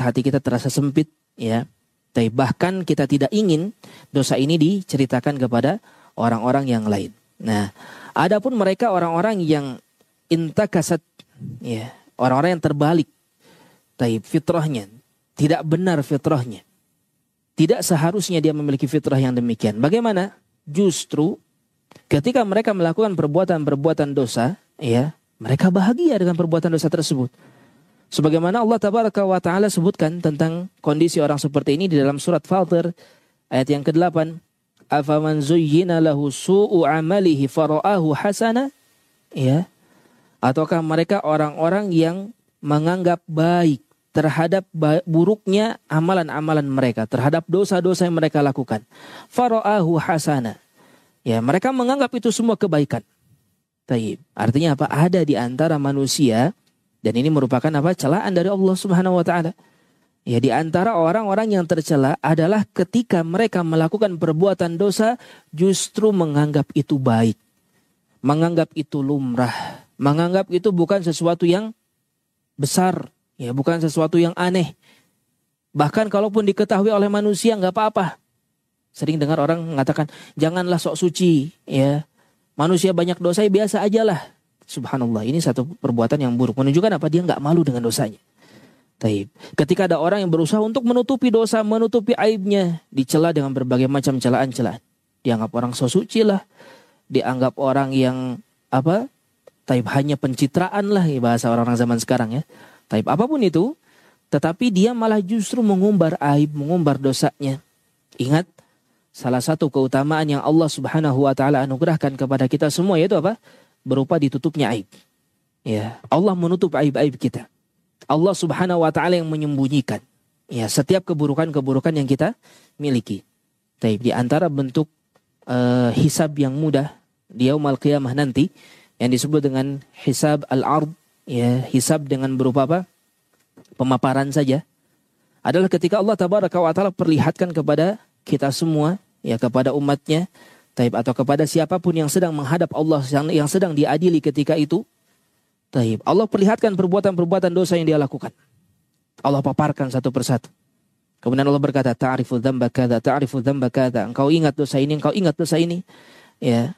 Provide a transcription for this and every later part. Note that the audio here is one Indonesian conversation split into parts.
hati kita terasa sempit, ya. Tapi bahkan kita tidak ingin dosa ini diceritakan kepada orang-orang yang lain. Nah, adapun mereka orang-orang yang intakasat, ya, orang-orang yang terbalik, fitrahnya tidak benar fitrahnya. Tidak seharusnya dia memiliki fitrah yang demikian. Bagaimana? Justru ketika mereka melakukan perbuatan-perbuatan dosa, ya, mereka bahagia dengan perbuatan dosa tersebut. Sebagaimana Allah Tabaraka wa Ta'ala sebutkan tentang kondisi orang seperti ini di dalam surat Fatir ayat yang ke-8. Afaman zuyyina lahu su'u amalihi fara'ahu hasana, ya. Ataukah mereka orang-orang yang menganggap baik terhadap buruknya amalan-amalan mereka, terhadap dosa-dosa yang mereka lakukan. Fara'ahu hasana. Ya, mereka menganggap itu semua kebaikan. Taib. Artinya apa? Ada di antara manusia, dan ini merupakan apa? Celaan dari Allah Subhanahu wa Ta'ala. Ya, di antara orang-orang yang tercela adalah ketika mereka melakukan perbuatan dosa justru menganggap itu baik. Menganggap itu lumrah. Menganggap itu bukan sesuatu yang besar, ya, bukan sesuatu yang aneh. Bahkan kalaupun diketahui oleh manusia nggak apa-apa. Sering dengar orang mengatakan, janganlah sok suci, ya. Manusia banyak dosa, biasa ajalah. Subhanallah, ini satu perbuatan yang buruk. Menunjukkan apa? Dia nggak malu dengan dosanya. Taib. Ketika ada orang yang berusaha untuk menutupi dosa, menutupi aibnya, dicela dengan berbagai macam celaan-celaan. Dianggap orang sok suci lah. Dianggap orang yang apa? Taib, hanya pencitraan lah, ya, bahasa orang-orang zaman sekarang, ya. Taib, apapun itu, tetapi dia malah justru mengumbar aib, mengumbar dosanya. Ingat, salah satu keutamaan yang Allah Subhanahu wa Ta'ala anugerahkan kepada kita semua yaitu apa? Berupa ditutupnya aib. Ya, Allah menutup aib-aib kita. Allah Subhanahu wa Ta'ala yang menyembunyikan, ya, setiap keburukan-keburukan yang kita miliki. Taib, di antara bentuk hisab yang mudah di yaumul qiyamah nanti yang disebut dengan hisab al-ard, ya, hisab dengan berupa apa? Pemaparan saja, adalah ketika Allah Tabaraka wa Ta'ala perlihatkan kepada kita semua, ya, kepada umatnya, taib, atau kepada siapapun yang sedang menghadap Allah, yang sedang diadili ketika itu, taib, Allah perlihatkan perbuatan-perbuatan dosa yang dia lakukan. Allah paparkan satu persatu. Kemudian Allah berkata, ta'rifu dzamba kadza, ta'rifu dzamba kadza. Engkau ingat dosa ini, engkau ingat dosa ini. Ya.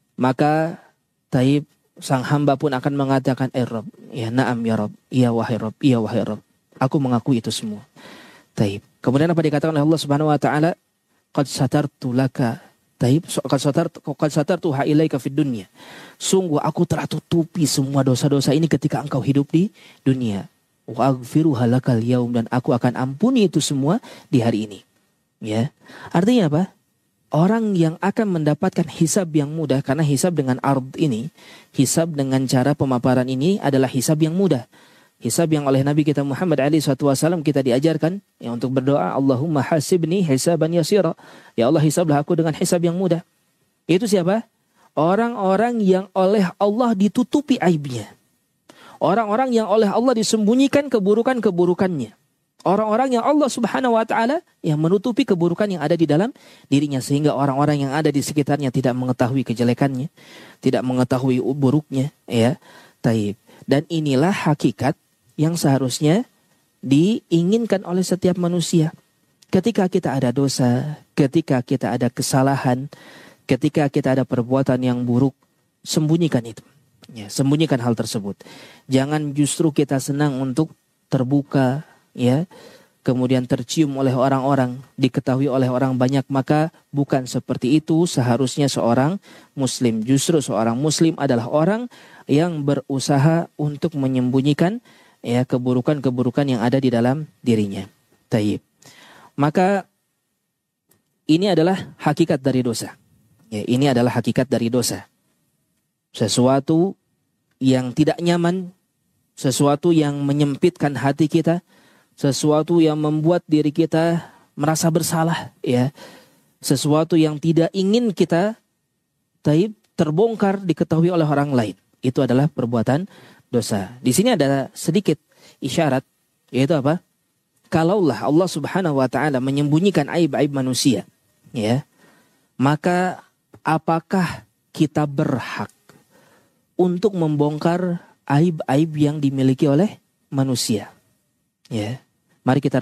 Maka taib, sang hamba pun akan mengatakan, Rabb, ya, na'am ya Rabb, iya wahai Rabb, iya wahai Rabb. Aku mengakui itu semua. Taib. Kemudian apa dikatakan oleh Allah Subhanahu wa Ta'ala? Qad satartu laka. Taib, qad satartuha ilaika fid dunya. Sungguh aku telah tutupi semua dosa-dosa ini ketika engkau hidup di dunia. Wa aghfiruha lakal yaum, dan aku akan ampuni itu semua di hari ini. Ya. Artinya apa? Orang yang akan mendapatkan hisab yang mudah, karena hisab dengan ard ini, hisab dengan cara pemaparan ini adalah hisab yang mudah. Hisab yang oleh Nabi kita Muhammad SAW kita diajarkan, ya, untuk berdoa, Allahumma hasibni hisaban yasira. Ya Allah, hisablah aku dengan hisab yang mudah. Itu siapa? Orang-orang yang oleh Allah ditutupi aibnya. Orang-orang yang oleh Allah disembunyikan keburukan-keburukannya. Orang-orang yang Allah Subhanahu wa Ta'ala yang menutupi keburukan yang ada di dalam dirinya, sehingga orang-orang yang ada di sekitarnya tidak mengetahui kejelekannya, tidak mengetahui buruknya, ya. Taib. Dan inilah hakikat yang seharusnya diinginkan oleh setiap manusia. Ketika kita ada dosa, ketika kita ada kesalahan, ketika kita ada perbuatan yang buruk, sembunyikan itu. Ya, sembunyikan hal tersebut. Jangan justru kita senang untuk terbuka, ya, kemudian tercium oleh orang-orang, diketahui oleh orang banyak. Maka bukan seperti itu seharusnya seorang muslim. Justru seorang muslim adalah orang yang berusaha untuk menyembunyikan, ya, keburukan-keburukan yang ada di dalam dirinya. Taib. Maka ini adalah hakikat dari dosa. Ya, ini adalah hakikat dari dosa. Sesuatu yang tidak nyaman, sesuatu yang menyempitkan hati kita, sesuatu yang membuat diri kita merasa bersalah, ya. Sesuatu yang tidak ingin kita terbongkar, diketahui oleh orang lain. Itu adalah perbuatan dosa. Di sini ada sedikit isyarat, yaitu apa? Kalaulah Allah Subhanahu wa Ta'ala menyembunyikan aib-aib manusia, ya, maka apakah kita berhak untuk membongkar aib-aib yang dimiliki oleh manusia? Ya, mari kita